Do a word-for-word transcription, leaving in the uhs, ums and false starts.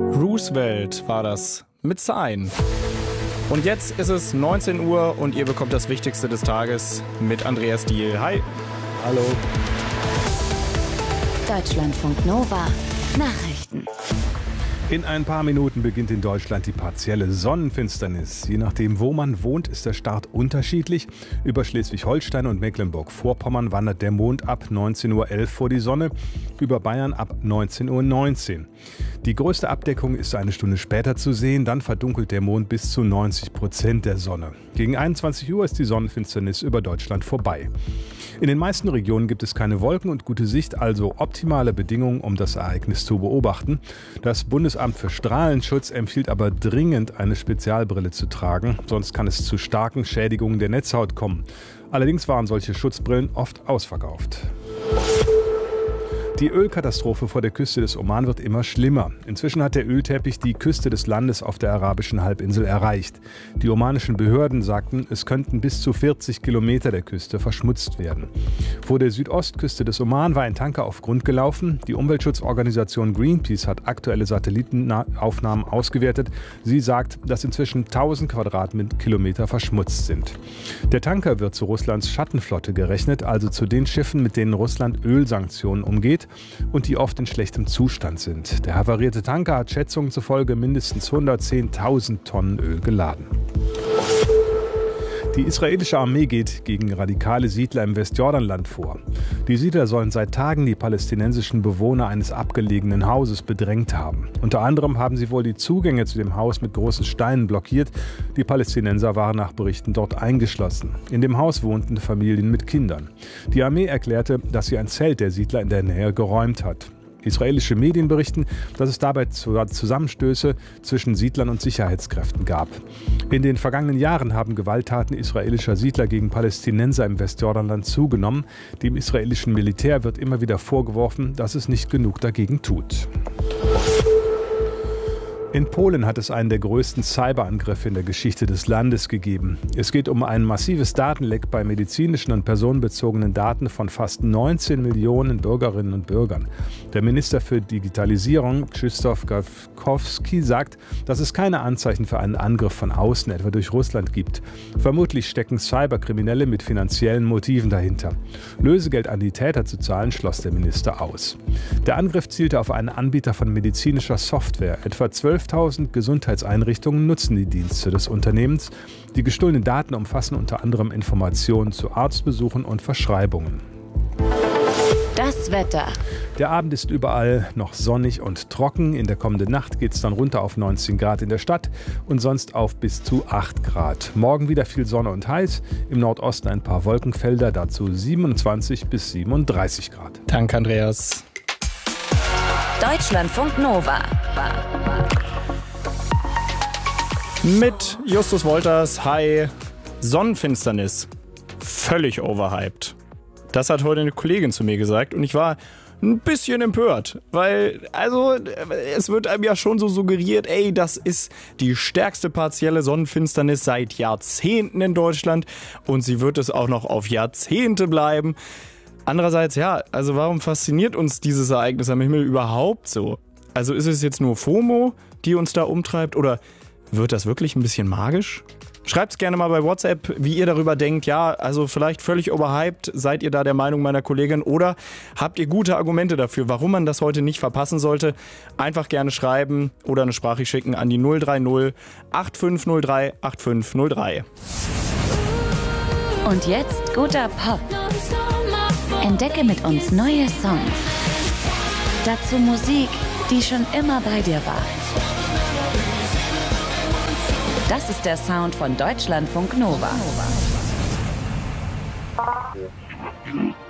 Roosevelt war das mit Sign. Und jetzt ist es neunzehn Uhr und ihr bekommt das Wichtigste des Tages mit Andreas Diehl. Hi. Hallo. Deutschlandfunk Nova. Nachrichten. In ein paar Minuten beginnt in Deutschland die partielle Sonnenfinsternis. Je nachdem, wo man wohnt, ist der Start unterschiedlich. Über Schleswig-Holstein und Mecklenburg-Vorpommern wandert der Mond ab neunzehn Uhr elf vor die Sonne, über Bayern ab neunzehn Uhr neunzehn. Die größte Abdeckung ist eine Stunde später zu sehen, dann verdunkelt der Mond bis zu neunzig Prozent der Sonne. Gegen einundzwanzig Uhr ist die Sonnenfinsternis über Deutschland vorbei. In den meisten Regionen gibt es keine Wolken und gute Sicht, also optimale Bedingungen, um das Ereignis zu beobachten. Das Bundesamt für Strahlenschutz empfiehlt aber dringend, eine Spezialbrille zu tragen, sonst kann es zu starken Schädigungen der Netzhaut kommen. Allerdings waren solche Schutzbrillen oft ausverkauft. Die Ölkatastrophe vor der Küste des Oman wird immer schlimmer. Inzwischen hat der Ölteppich die Küste des Landes auf der arabischen Halbinsel erreicht. Die omanischen Behörden sagten, es könnten bis zu vierzig Kilometer der Küste verschmutzt werden. Vor der Südostküste des Oman war ein Tanker auf Grund gelaufen. Die Umweltschutzorganisation Greenpeace hat aktuelle Satellitenaufnahmen ausgewertet. Sie sagt, dass inzwischen tausend Quadratkilometer verschmutzt sind. Der Tanker wird zu Russlands Schattenflotte gerechnet, also zu den Schiffen, mit denen Russland Ölsanktionen umgeht und die oft in schlechtem Zustand sind. Der havarierte Tanker hat Schätzungen zufolge mindestens hundertzehntausend Tonnen Öl geladen. Die israelische Armee geht gegen radikale Siedler im Westjordanland vor. Die Siedler sollen seit Tagen die palästinensischen Bewohner eines abgelegenen Hauses bedrängt haben. Unter anderem haben sie wohl die Zugänge zu dem Haus mit großen Steinen blockiert. Die Palästinenser waren nach Berichten dort eingeschlossen. In dem Haus wohnten Familien mit Kindern. Die Armee erklärte, dass sie ein Zelt der Siedler in der Nähe geräumt hat. Israelische Medien berichten, dass es dabei Zusammenstöße zwischen Siedlern und Sicherheitskräften gab. In den vergangenen Jahren haben Gewalttaten israelischer Siedler gegen Palästinenser im Westjordanland zugenommen. Dem israelischen Militär wird immer wieder vorgeworfen, dass es nicht genug dagegen tut. In Polen hat es einen der größten Cyberangriffe in der Geschichte des Landes gegeben. Es geht um ein massives Datenleck bei medizinischen und personenbezogenen Daten von fast neunzehn Millionen Bürgerinnen und Bürgern. Der Minister für Digitalisierung, Krzysztof Gawkowski, sagt, dass es keine Anzeichen für einen Angriff von außen, etwa durch Russland, gibt. Vermutlich stecken Cyberkriminelle mit finanziellen Motiven dahinter. Lösegeld an die Täter zu zahlen, schloss der Minister aus. Der Angriff zielte auf einen Anbieter von medizinischer Software. Etwa zwölftausend Gesundheitseinrichtungen nutzen die Dienste des Unternehmens. Die gestohlenen Daten umfassen unter anderem Informationen zu Arztbesuchen und Verschreibungen. Das Wetter. Der Abend ist überall noch sonnig und trocken. In der kommenden Nacht geht es dann runter auf neunzehn Grad in der Stadt und sonst auf bis zu acht Grad. Morgen wieder viel Sonne und heiß. Im Nordosten ein paar Wolkenfelder, dazu siebenundzwanzig bis siebenunddreißig Grad. Danke, Andreas. Deutschlandfunk Nova. Mit Justus Wolters. Hi. Sonnenfinsternis. Völlig overhyped. Das hat heute eine Kollegin zu mir gesagt und ich war ein bisschen empört, weil, also, es wird einem ja schon so suggeriert, ey, das ist die stärkste partielle Sonnenfinsternis seit Jahrzehnten in Deutschland und sie wird es auch noch auf Jahrzehnte bleiben. Andererseits, ja, also warum fasziniert uns dieses Ereignis am Himmel überhaupt so? Also ist es jetzt nur FOMO, die uns da umtreibt oder wird das wirklich ein bisschen magisch? Schreibt's gerne mal bei WhatsApp, wie ihr darüber denkt. Ja, also vielleicht völlig overhyped. Seid ihr da der Meinung meiner Kollegin? Oder habt ihr gute Argumente dafür, warum man das heute nicht verpassen sollte? Einfach gerne schreiben oder eine Sprachricht schicken an die null drei null acht fünf null drei acht fünf null drei. Und jetzt guter Pop. Entdecke mit uns neue Songs. Dazu Musik, die schon immer bei dir war. Das ist der Sound von Deutschlandfunk Nova.